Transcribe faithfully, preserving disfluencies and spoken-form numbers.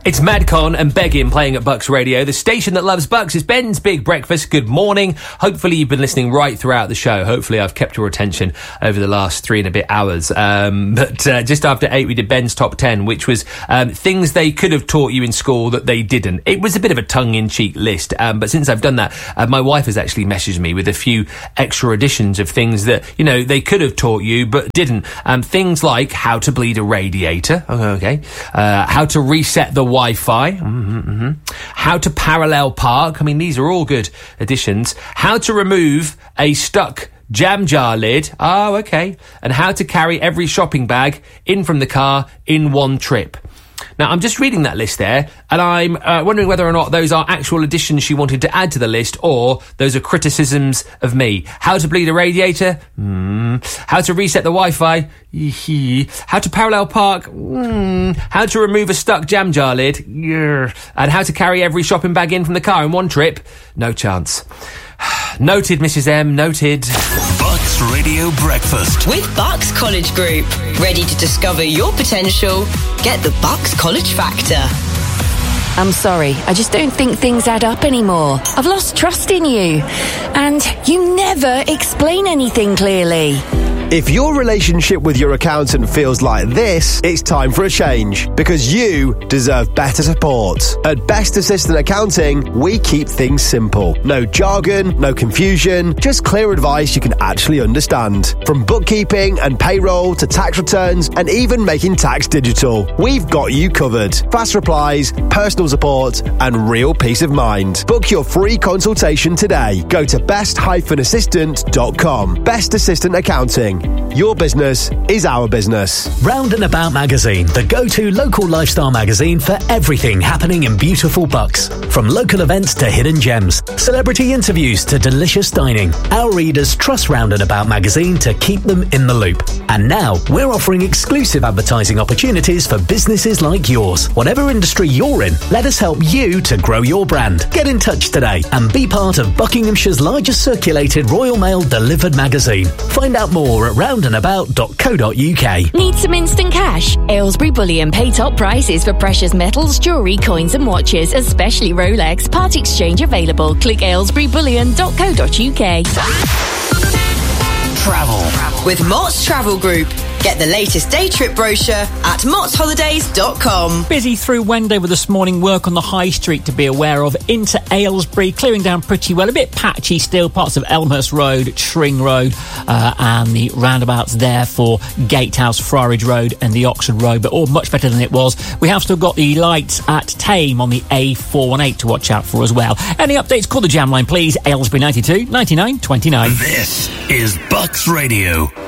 It's Madcon and Beggin playing at Bucks Radio, the station that loves Bucks. It's Ben's Big Breakfast. Good morning. Hopefully you've been listening right throughout the show. Hopefully I've kept your attention over the last three and a bit hours. Um, but uh, just after eight, we did Ben's Top ten, which was um, things they could have taught you in school that they didn't. It was a bit of a tongue-in-cheek list, um, but since I've done that, uh, my wife has actually messaged me with a few extra additions of things that, you know, they could have taught you but didn't. Um, things like how to bleed a radiator. Okay. Uh, how to reset the Wi-Fi, mm-hmm, mm-hmm. How to parallel park. I mean, these are all good additions. How to remove a stuck jam jar lid. Oh, okay. And how to carry every shopping bag in from the car in one trip. Now, I'm just reading that list there, and I'm uh, wondering whether or not those are actual additions she wanted to add to the list, or those are criticisms of me. How to bleed a radiator? Mm. How to reset the Wi-Fi? How to parallel park? Mm. How to remove a stuck jam jar lid? Yeah. And how to carry every shopping bag in from the car in one trip? No chance. Noted, Missus M, noted. Bucks Radio Breakfast with Bucks College Group. Ready to discover your potential? Get the Bucks College Factor. I'm sorry, I just don't think things add up anymore. I've lost trust in you. And you never explain anything clearly. If your relationship with your accountant feels like this, it's time for a change, because you deserve better support. At Best Assistant Accounting, we keep things simple. No jargon, no confusion, just clear advice you can actually understand. From bookkeeping and payroll to tax returns and even making tax digital, we've got you covered. Fast replies, personal support and real peace of mind. Book your free consultation today. Go to best dash assistant dot com. Best Assistant Accounting. Your business is our business. Round and About Magazine, the go-to local lifestyle magazine for everything happening in beautiful Bucks. From local events to hidden gems, celebrity interviews to delicious dining, our readers trust Round and About Magazine to keep them in the loop. And now, we're offering exclusive advertising opportunities for businesses like yours. Whatever industry you're in, let us help you to grow your brand. Get in touch today and be part of Buckinghamshire's largest circulated Royal Mail delivered magazine. Find out more at round and about dot co dot uk. Need some instant cash? Aylesbury Bullion pay top prices for precious metals, jewellery, coins and watches, especially Rolex. Part exchange available. Click aylesbury bullion dot co dot uk. Travel with Mott's Travel Group. Get the latest day trip brochure at motts holidays dot com. Busy through Wendover this morning. Work on the High Street to be aware of. Into Aylesbury, clearing down pretty well. A bit patchy still. Parts of Elmhurst Road, Tring Road, uh, and the roundabouts there for Gatehouse, Friarage Road and the Oxford Road, but all much better than it was. We have still got the lights at Tame on the A four one eight to watch out for as well. Any updates? Call the jam line, please. Aylesbury ninety-two, ninety-nine, twenty-nine. This is Bucks Radio.